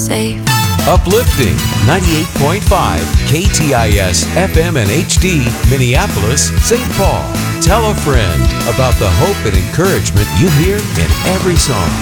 safe. Uplifting 98.5 KTIS FM and HD, Minneapolis, St. Paul. Tell a friend about the hope and encouragement you hear in every song.